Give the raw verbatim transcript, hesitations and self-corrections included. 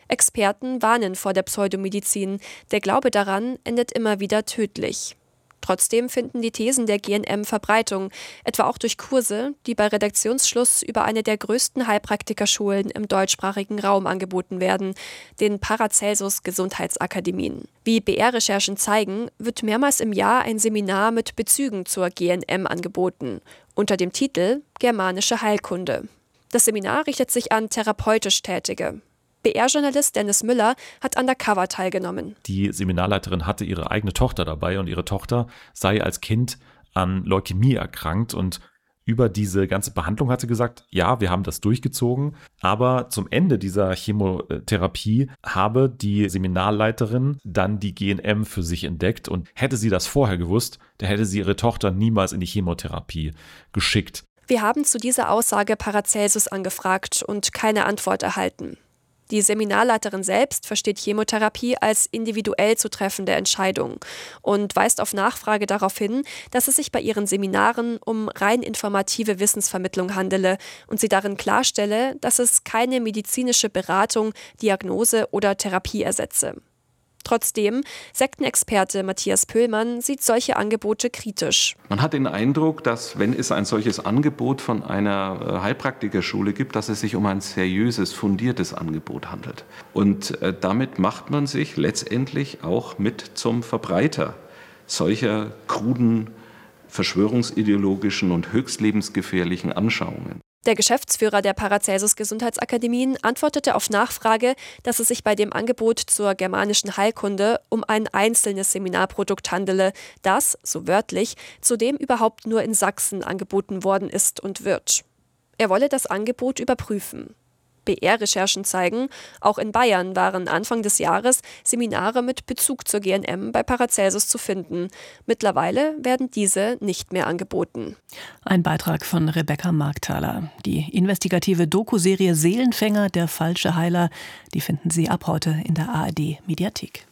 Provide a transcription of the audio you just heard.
Experten warnen vor der Pseudomedizin. Der Glaube daran endet immer wieder tödlich. Trotzdem finden die Thesen der G N M Verbreitung, etwa auch durch Kurse, die bei Redaktionsschluss über eine der größten Heilpraktikerschulen im deutschsprachigen Raum angeboten werden, den Paracelsus Gesundheitsakademien. Wie B R-Recherchen zeigen, wird mehrmals im Jahr ein Seminar mit Bezügen zur G N M angeboten, unter dem Titel Germanische Heilkunde. Das Seminar richtet sich an therapeutisch Tätige. B R-Journalist Dennis Müller hat undercover teilgenommen. Die Seminarleiterin hatte ihre eigene Tochter dabei und ihre Tochter sei als Kind an Leukämie erkrankt und über diese ganze Behandlung hat sie gesagt, ja, wir haben das durchgezogen, aber zum Ende dieser Chemotherapie habe die Seminarleiterin dann die G N M für sich entdeckt und hätte sie das vorher gewusst, dann hätte sie ihre Tochter niemals in die Chemotherapie geschickt. Wir haben zu dieser Aussage Paracelsus angefragt und keine Antwort erhalten. Die Seminarleiterin selbst versteht Chemotherapie als individuell zu treffende Entscheidung und weist auf Nachfrage darauf hin, dass es sich bei ihren Seminaren um rein informative Wissensvermittlung handele und sie darin klarstelle, dass es keine medizinische Beratung, Diagnose oder Therapie ersetze. Trotzdem, Sektenexperte Matthias Pöhlmann sieht solche Angebote kritisch. Man hat den Eindruck, dass wenn es ein solches Angebot von einer Heilpraktikerschule gibt, dass es sich um ein seriöses, fundiertes Angebot handelt. Und damit macht man sich letztendlich auch mit zum Verbreiter solcher kruden, verschwörungsideologischen und höchst lebensgefährlichen Anschauungen. Der Geschäftsführer der Paracelsus Gesundheitsakademien antwortete auf Nachfrage, dass es sich bei dem Angebot zur germanischen Heilkunde um ein einzelnes Seminarprodukt handele, das, so wörtlich, zudem überhaupt nur in Sachsen angeboten worden ist und wird. Er wolle das Angebot überprüfen. B R-Recherchen zeigen, auch in Bayern waren Anfang des Jahres Seminare mit Bezug zur G N M bei Paracelsus zu finden. Mittlerweile werden diese nicht mehr angeboten. Ein Beitrag von Rebecca Markthaler. Die investigative Doku-Serie Seelenfänger, der falsche Heiler, die finden Sie ab heute in der A R D-Mediathek.